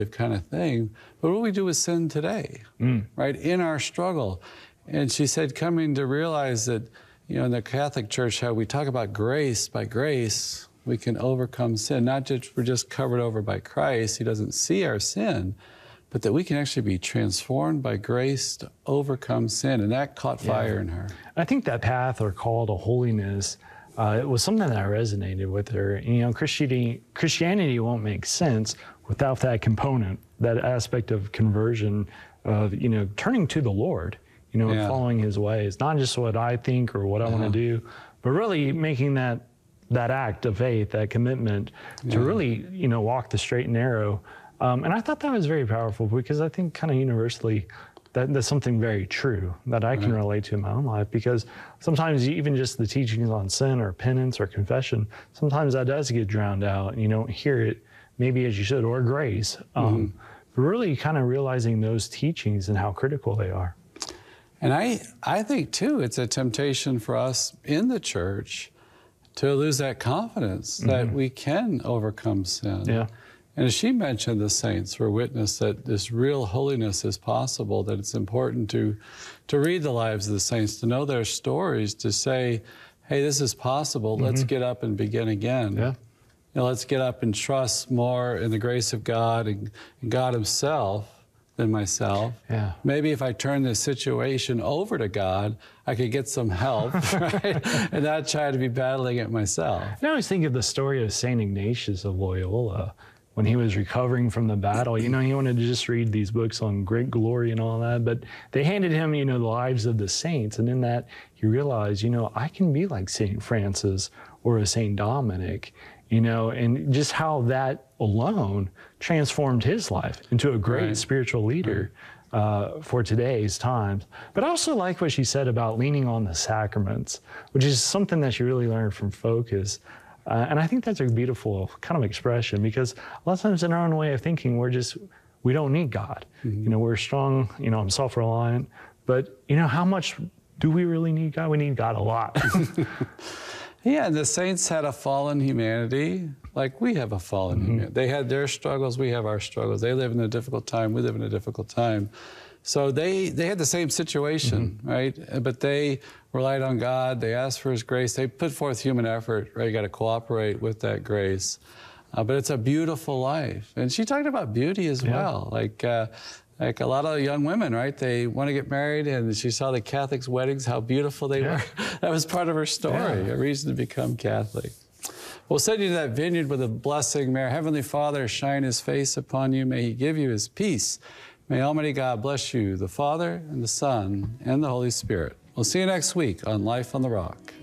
kind of thing. But what do we do with sin today, right, in our struggle? And she said, coming to realize that, in the Catholic Church, how we talk about grace, by grace, we can overcome sin. Not just we're just covered over by Christ, He doesn't see our sin, but that we can actually be transformed by grace to overcome sin. And that caught fire in her. I think that path or call to holiness, it was something that resonated with her. Christianity won't make sense without that component, that aspect of conversion, of, turning to the Lord, and following His ways. Not just what I think or what I want to do, but really making that act of faith, that commitment to really, walk the straight and narrow. And I thought that was very powerful, because I think kind of universally that's something very true that I can relate to in my own life, because sometimes even just the teachings on sin or penance or confession, sometimes that does get drowned out and you don't hear it maybe as you should, or grace. But really kind of realizing those teachings and how critical they are. And I think, too, it's a temptation for us in the church to lose that confidence that we can overcome sin. Yeah. And as she mentioned, the saints were witness that this real holiness is possible, that it's important to read the lives of the saints, to know their stories, to say, hey, this is possible. Let's get up and begin again. Yeah. Let's get up and trust more in the grace of God and God Himself than myself. Yeah. Maybe if I turn this situation over to God, I could get some help, right? And not try to be battling it myself. I always think of the story of St. Ignatius of Loyola. When he was recovering from the battle, he wanted to just read these books on great glory and all that, but they handed him, the lives of the saints. And in that, he realized, I can be like St. Francis or a St. Dominic, and just how that alone transformed his life into a great spiritual leader for today's times. But I also like what she said about leaning on the sacraments, which is something that she really learned from Focus. And I think that's a beautiful kind of expression, because a lot of times in our own way of thinking, we don't need God. We're strong, I'm self-reliant, but how much do we really need God? We need God a lot. Yeah, and the saints had a fallen humanity, like we have a fallen humanity. They had their struggles, we have our struggles. They live in a difficult time, we live in a difficult time. So they had the same situation, right? But they relied on God, they asked for His grace, they put forth human effort, right? You got to cooperate with that grace. But it's a beautiful life. And she talked about beauty as well. Like a lot of young women, right? They want to get married, and she saw the Catholics' weddings, how beautiful they were. That was part of her story, a reason to become Catholic. We'll send you to that vineyard with a blessing. May our Heavenly Father shine His face upon you. May He give you His peace. May Almighty God bless you, the Father and the Son and the Holy Spirit. We'll see you next week on Life on the Rock.